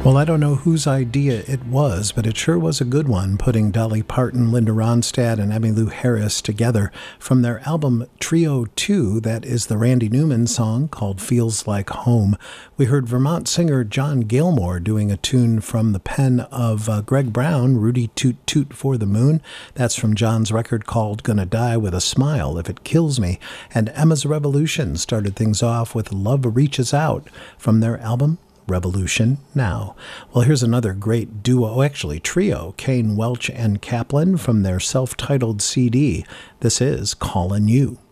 Well, I don't know whose idea it was, but it sure was a good one, putting Dolly Parton, Linda Ronstadt, and Emmylou Harris together from their album Trio 2. That is the Randy Newman song called Feels Like Home. We heard Vermont singer John Gilmore doing a tune from the pen of Greg Brown, Rudy Toot Toot for the Moon. That's from John's record called Gonna Die with a Smile If It Kills Me. And Emma's Revolution started things off with Love Reaches Out from their album Revolution Now. Well, here's another great duo, actually trio, Kane Welch and Kaplan from their self-titled CD. This is Callin' You.